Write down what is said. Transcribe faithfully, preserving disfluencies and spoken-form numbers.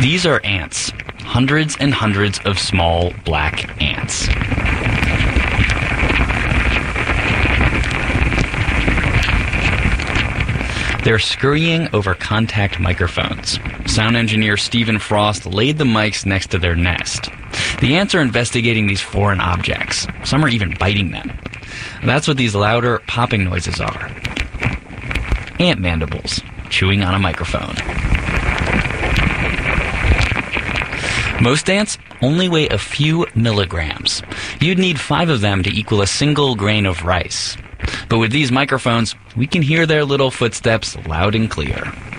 These are ants. Hundreds and hundreds of small black ants. They're scurrying over contact microphones. Sound engineer Stephen Frost laid the mics next to their nest. The ants are investigating these foreign objects. Some are even biting them. That's what these louder popping noises are. Ant mandibles chewing on a microphone. Most ants only weigh a few milligrams. You'd need five of them to equal a single grain of rice. But with these microphones, we can hear their little footsteps loud and clear.